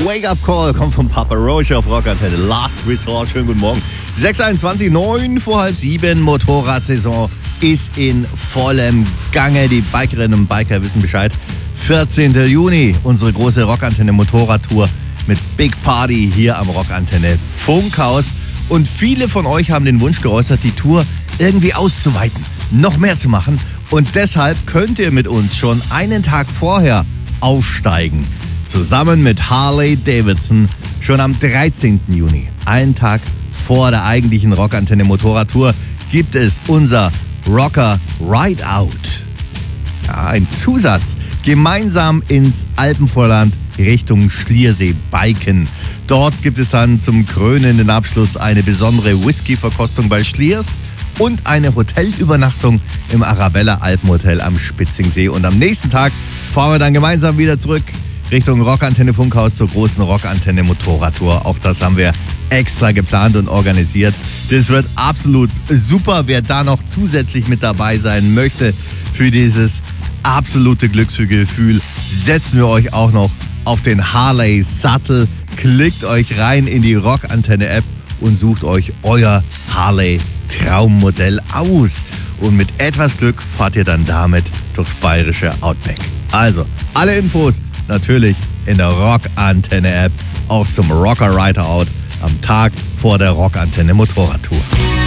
Wake Up Call kommt von Papa Roach auf Rockantenne. Last Resort. Schönen guten Morgen. 6:21, 9 vor halb 7. Motorradsaison ist in vollem Gange. Die Bikerinnen und Biker wissen Bescheid. 14. Juni, unsere große Rockantenne Motorradtour mit Big Party hier am Rockantenne Funkhaus. Und viele von euch haben den Wunsch geäußert, die Tour irgendwie auszuweiten, noch mehr zu machen. Und deshalb könnt ihr mit uns schon einen Tag vorher aufsteigen. Zusammen mit Harley Davidson schon am 13. Juni, einen Tag vor der eigentlichen Rockantenne Motorradtour, gibt es unser Rocker Ride Out. Ja, ein Zusatz. Gemeinsam ins Alpenvorland Richtung Schliersee biken. Dort gibt es dann zum krönenden Abschluss eine besondere Whisky-Verkostung bei Schliers und eine Hotelübernachtung im Arabella Alpenhotel am Spitzingsee. Und am nächsten Tag fahren wir dann gemeinsam wieder zurück Richtung Rockantenne Funkhaus zur großen Rockantenne Motorradtour. Auch das haben wir extra geplant und organisiert. Das wird absolut super. Wer da noch zusätzlich mit dabei sein möchte für dieses absolute Glücksgefühl, setzen wir euch auch noch auf den Harley Sattel. Klickt euch rein in die Rockantenne-App und sucht euch euer Harley Traummodell aus. Und mit etwas Glück fahrt ihr dann damit durchs bayerische Outback. Also, alle Infos natürlich in der Rockantenne-App, auch zum Rocker Ride Out am Tag vor der Rockantenne Motorradtour.